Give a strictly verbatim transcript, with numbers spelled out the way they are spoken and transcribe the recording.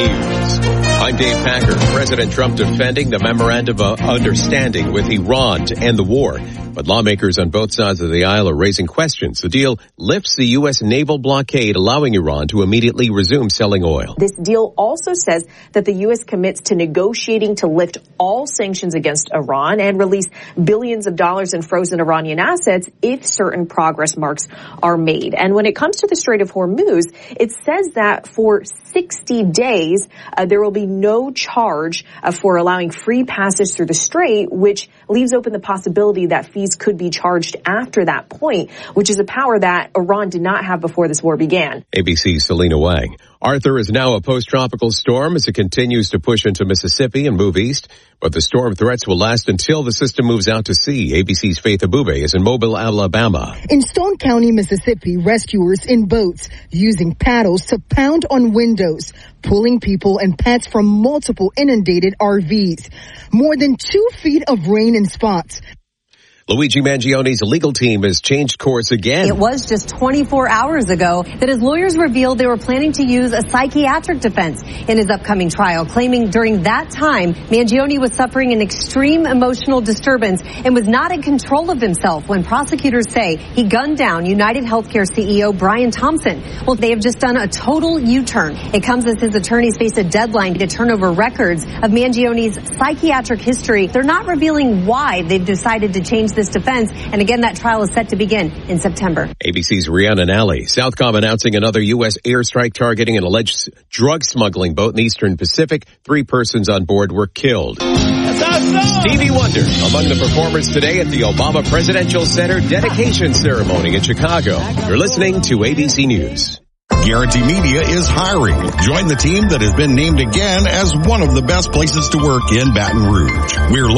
I'm Dave Packer. President Trump defending the memorandum of understanding with Iran to end the war. But lawmakers on both sides of the aisle are raising questions. The deal lifts the U S naval blockade, allowing Iran to immediately resume selling oil. This deal also says that the U S commits to negotiating to lift all sanctions against Iran and release billions of dollars in frozen Iranian assets if certain progress marks are made. And when it comes to the Strait of Hormuz, it says that for sixty days, uh, there will be no charge uh, for allowing free passage through the strait, which leaves open the possibility that fees could be charged after that point, which is a power that Iran did not have before this war began. A B C's Selena Wang. Arthur is now a post-tropical storm as it continues to push into Mississippi and move east, but the storm threats will last until the system moves out to sea. A B C's Faith Abube is in Mobile, Alabama. In Stone County, Mississippi, rescuers in boats using paddles to pound on windows, pulling people and pets from multiple inundated R Vs. More than two feet of rain in spots. Luigi Mangione's legal team has changed course again. It was just twenty-four hours ago that his lawyers revealed they were planning to use a psychiatric defense in his upcoming trial, claiming during that time Mangione was suffering an extreme emotional disturbance and was not in control of himself when prosecutors say he gunned down United Healthcare C E O Brian Thompson. Well, they have just done a total U-turn. It comes as his attorneys face a deadline to turn over records of Mangione's psychiatric history. They're not revealing why they've decided to change this defense, and again, that trial is set to begin in September. A B C's Rhiannon Alley. Southcom announcing another U S airstrike targeting an alleged drug smuggling boat in the Eastern Pacific. Three persons on board were killed. That's awesome. Stevie Wonder among the performers today at the Obama Presidential Center dedication ceremony in Chicago. You're listening to A B C News. Guarantee Media is hiring. Join the team that has been named again as one of the best places to work in Baton Rouge. We're